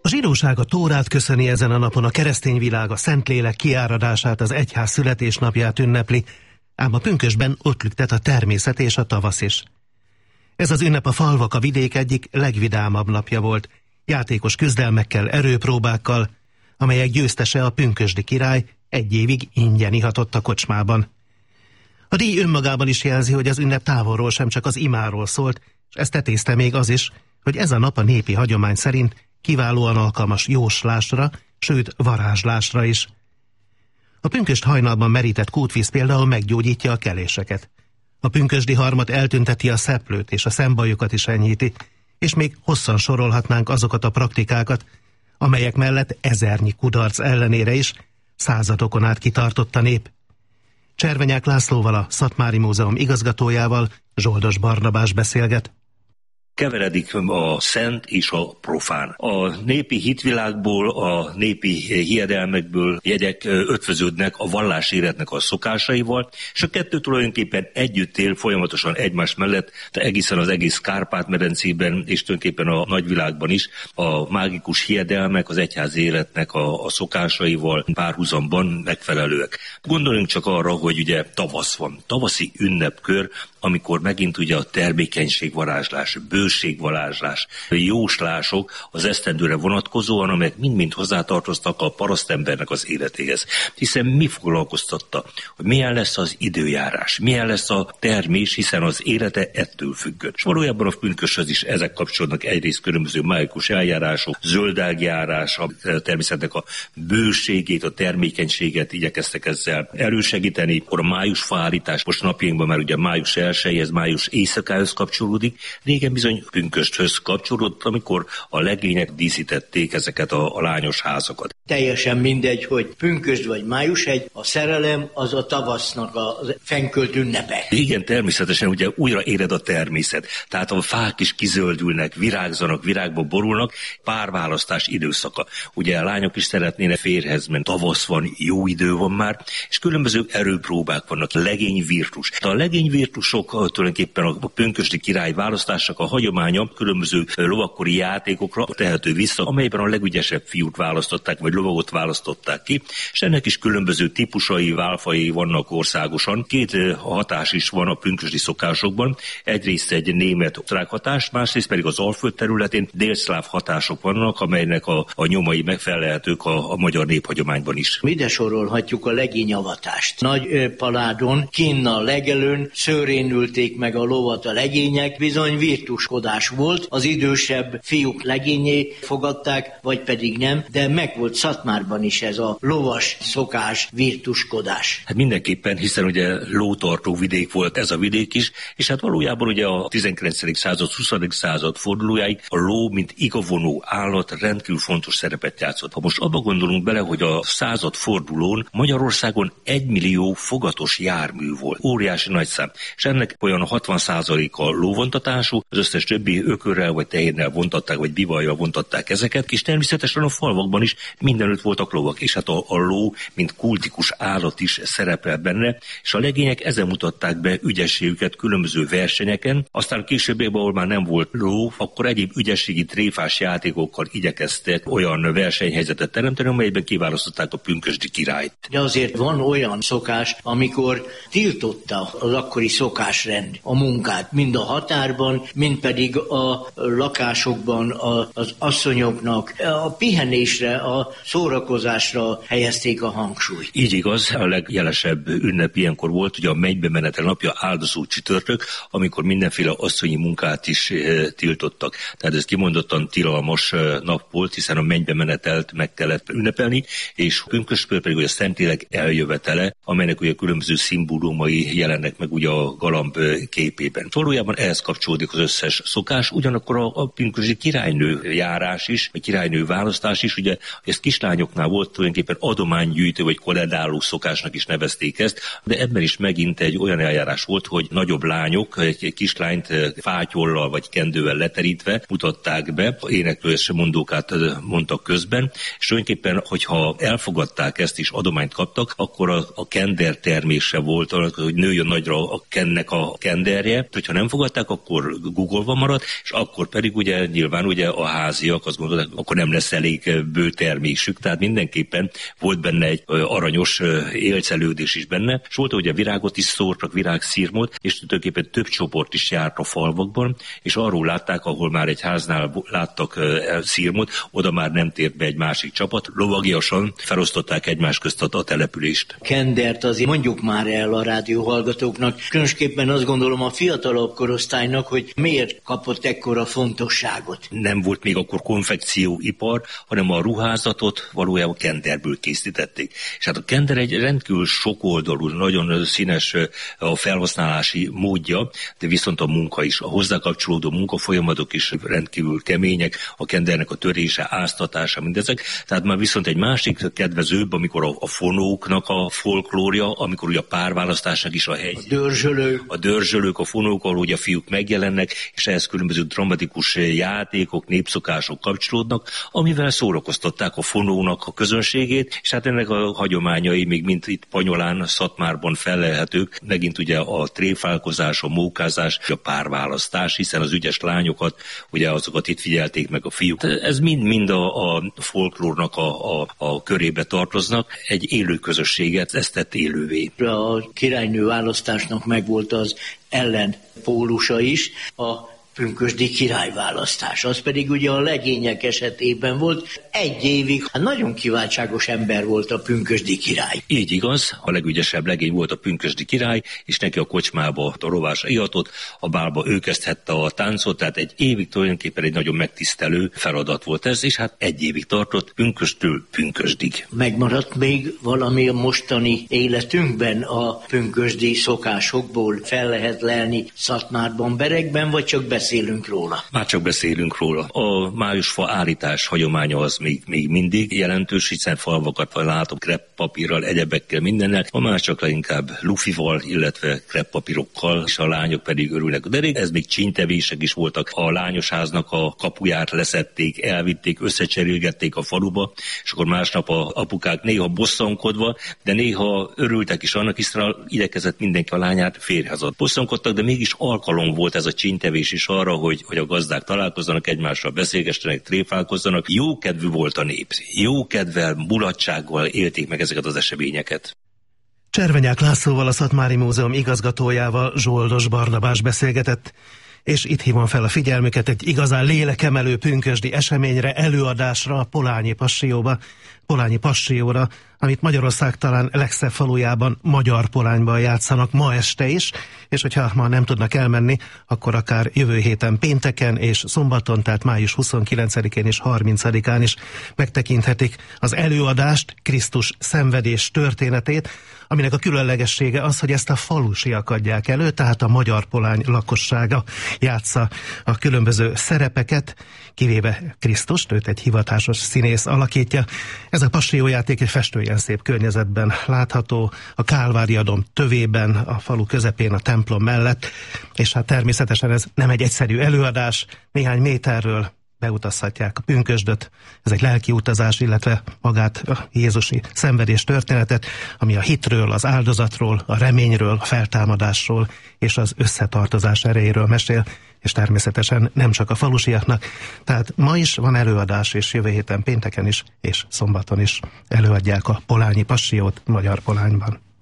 A zsidóság a Tórát köszöni ezen a napon, a keresztény világ a Szentlélek kiáradását, az egyház születésnapját ünnepli, ám a pünkösdben ott lüktet a természet és a tavasz is. Ez az ünnep a falvak, a vidék egyik legvidámabb napja volt, játékos küzdelmekkel, erőpróbákkal, amelyek győztese a pünkösdi király egy évig ingyen ihatott a kocsmában. A díj önmagában is jelzi, hogy az ünnep távolról sem csak az imáról szólt, és ezt tetézte még az is, hogy ez a nap a népi hagyomány szerint kiválóan alkalmas jóslásra, sőt varázslásra is. A pünkösd hajnalban merített kútvíz például meggyógyítja a keléseket. A pünkösdi harmat eltünteti a szeplőt és a szembajokat is enyhíti, és még hosszan sorolhatnánk azokat a praktikákat, amelyek mellett ezernyi kudarc ellenére is századokon át kitartott a nép. Cservenyák Lászlóval, a Szatmári Múzeum igazgatójával Zsoldos Barnabás beszélget. Keveredik a szent és a profán. A népi hitvilágból, a népi hiedelmekből jegyek ötvöződnek a valláséletnek a szokásaival, és a kettő tulajdonképpen együtt él folyamatosan egymás mellett, de egészen az egész Kárpát-medencében, és tulajdonképpen a nagyvilágban is a mágikus hiedelmek az egyház életnek a szokásaival párhuzamban megfelelőek. Gondoljunk csak arra, hogy ugye tavasz van, tavaszi ünnepkör, amikor megint ugye a termékenységvarázslás, bőségvarázslás, jóslások az esztendőre vonatkozóan, amelyek mind-mind hozzátartoztak a parasztembernek az életéhez. Hiszen mi foglalkoztatta, hogy milyen lesz az időjárás, milyen lesz a termés, hiszen az élete ettől függött. És valójában a pünköshöz is ezek kapcsolódnak, egyrészt különböző mágikus eljárások, zöldágjárás, a természetnek a bőségét, a termékenységet igyekeztek ezzel elősegíteni. Akkor a májusfaállítás, most napjainkban már ugye május 1-hez, május éjszakához kapcsolódik. Régen bizony pünkösthöz kapcsolódott, amikor a legények díszítették ezeket a lányos házakat. Teljesen mindegy, hogy pünkösd vagy május-1, a szerelem az a tavasznak a fenkölt ünnepe. Igen, természetesen ugye újra éred a természet. Tehát a fák is kizöldülnek, virágzanak, virágba borulnak, párválasztás időszaka. Ugye a lányok is szeretnének férjhez menni, tavasz van, jó idő van már, és különböző erőpróbák vannak, legényvirtus. A legényvirtusok tulajdonképpen a pünkösdi király választásnak a hagyománya különböző lovakkori játékokra tehető vissza, amelyben a legügyesebb fiút választották, vagy lovagot választották ki, és ennek is különböző típusai, válfajai vannak országosan. Két hatás is van a pünkösdi szokásokban, egyrészt egy német-osztrák hatás, másrészt pedig az Alföld területén délszláv hatások vannak, amelynek a nyomai megfelelhetők a magyar néphagyományban is. Ide sorolhatjuk a legényavatást. Nagy paládon, kinn a legelőn, szőrén ülték meg a lovat a legények, bizony virtuskodás volt, az idősebb fiúk legényé fogadták, vagy pedig nem, de meg volt Szatmárban is ez a lovas szokás, virtuskodás. Hát mindenképpen, hiszen ugye lótartó vidék volt ez a vidék is, és hát valójában ugye a 19. század, 20. század fordulójáig a ló, mint igavonó állat rendkívül fontos szerepet játszott. Ha most abba gondolunk bele, hogy a század fordulón Magyarországon 1 millió fogatos jármű volt. Óriási nagy szám. És ennek olyan 60%-a lóvontatású, az összes többi ökörrel vagy tehénnel vontatták, vagy bivajjal vontatták ezeket, és természetesen a falvakban is mindenütt voltak lovak, és hát a ló, mint kultikus állat is szerepel benne, és a legények ezen mutatták be ügyességüket különböző versenyeken, aztán későbbiekben, ahol már nem volt ló, akkor egyéb ügyességi tréfás játékokkal igyekeztek olyan versenyhelyzetet teremteni, amelyben kiválasztották a pünkösdi királyt. De azért van olyan szokás, amikor tiltotta az akkori szokásrend a munkát, mind a határban, mind pedig a lakásokban az asszonyoknak a pihenésre, a szórakozásra helyezték a hangsúlyt. Így igaz, a legjelesebb ünnep ilyenkor volt, ugye a mennybe menetel napja, áldozó csütörtök, amikor mindenféle asszonyi munkát is tiltottak. Tehát ez kimondottan tilalmas nap volt, hiszen a mennybe menetelt meg kellett ünnepelni, és pünkösdkor pedig ugye a Szentlélek eljövetele, amelynek ugye különböző szimbólumai jelennek meg ugye a galamb képében. Valójában ehhez kapcsolódik az összes szokás, ugyanakkor a pünkösdi királynő járás is, a királynő választás is, ugye ez kislányoknál volt tulajdonképpen adománygyűjtő vagy koledáló szokásnak is nevezték ezt, de ebben is megint egy olyan eljárás volt, hogy nagyobb lányok egy kislányt fátyollal vagy kendővel leterítve mutatták be, éneklős mondókát mondtak közben, és tulajdonképpen, hogyha elfogadták ezt és adományt kaptak, akkor a kender termése volt, hogy nőjön nagyra a kennek a kenderje, hogyha nem fogadták, akkor gugol tolva maradt, és akkor pedig ugye nyilván ugye a háziak azt gondolták, akkor nem lesz elég bőtermésük, tehát mindenképpen volt benne egy aranyos élcelődés is benne, és volt, hogy a virágot is szórtak, virágszirmot, és tulajdonképpen több csoport is járt a falvakban, és arról látták, ahol már egy háznál láttak szirmot, oda már nem tért be egy másik csapat, lovagiasan felosztották egymás közt a települést. Kendert azért mondjuk már el a rádióhallgatóknak, különösképpen azt gondolom a fiatalabb korosztálynak, hogy miért kapott ekkora fontosságot. Nem volt még akkor konfekcióipar, hanem a ruházatot valójában kenderből készítették. És hát a kender egy rendkívül sokoldalú, nagyon színes a felhasználási módja, de viszont a munka is, a hozzá kapcsolódó munkafolyamatok is rendkívül kemények, a kendernek a törése, áztatása, mindezek. Tehát már viszont egy másik kedvezőbb, amikor a fonóknak a folklórja, amikor ugye a párválasztásnak is a hegy. A dörzsölők, a fonók, ahol ugye a fiúk megjelennek, és ehhez különböző dramatikus játékok, népszokások kapcsolódnak, amivel szórakoztatták a fonónak a közönségét, és hát ennek a hagyományai még mint itt Panyolán, Szatmárban fellelhetők, megint ugye a tréfálkozás, a mókázás, a párválasztás, hiszen az ügyes lányokat, ugye azokat itt figyelték meg a fiúk. Ez mind a folklórnak a körébe tartoznak, egy élő közösséget ezt tett élővé. A királynő választásnak megvolt az ellenpólusa is, a pünkösdi királyválasztás. Az pedig ugye a legények esetében volt. Egy évig nagyon kiváltságos ember volt a pünkösdi király. Így igaz, a legügyesebb legény volt a pünkösdi király, és neki a kocsmába a rovásra ihatott, a bálba ő kezdhette a táncot, tehát egy évig tulajdonképpen egy nagyon megtisztelő feladat volt ez, és hát egy évig tartott pünköstől pünkösdig. Megmaradt még valami a mostani életünkben a pünkösdi szokásokból? Fel lehet lelni Szatmárban, Beregben, vagy csak beszélünk róla? Már csak beszélünk róla. A májusfa állítás hagyománya az még mindig jelentős, hiszen falvakat látok kreppapírral, egyebekkel, mindennel. A más csak leginkább lufival, illetve kreppapírokkal, és a lányok pedig örülnek. De ez még csíntevések is voltak. A lányosháznak a kapuját leszették, elvitték, összecserélgették a faluba, és akkor másnap a apukák néha bosszankodva, de néha örültek is annak, hiszen igyekezett mindenki a lányát férjhez ad. Bosszankodtak, de mégis alkalom volt ez a csíntevés is arra, hogy a gazdák találkozzanak egymással, beszélgessenek, tréfálkozzanak. Jó kedvű volt a nép. Jó kedvel, mulatsággal élték meg ezeket az eseményeket. Cservenyák Lászlóval, a Szatmári Múzeum igazgatójával Zsoldos Barnabás beszélgetett, és itt hívom fel a figyelmüket egy igazán lélekemelő pünkösdi eseményre, előadásra a Polányi Passióra, amit Magyarország talán legszebb falujában, Magyarpolányban játszanak ma este is, és hogyha ma nem tudnak elmenni, akkor akár jövő héten pénteken és szombaton, tehát május 29-én és 30-án is megtekinthetik az előadást, Krisztus szenvedés történetét, aminek a különlegessége az, hogy ezt a falusiak adják elő, tehát a Magyarpolány lakossága játsza a különböző szerepeket, kivéve Krisztust, őt egy hivatásos színész alakítja. Ez a passió-játék egy festőjen szép környezetben látható, a Kálváriadom tövében, a falu közepén, a templom mellett, és hát természetesen ez nem egy egyszerű előadás, néhány méterről beutazhatják a pünkösdöt. Ez egy lelki utazás, illetve magát a jézusi szenvedés történetet, ami a hitről, az áldozatról, a reményről, a feltámadásról és az összetartozás erejéről mesél, és természetesen nem csak a falusiaknak. Tehát ma is van előadás, és jövő héten pénteken is, és szombaton is előadják a Polányi Passiót Magyarpolányban.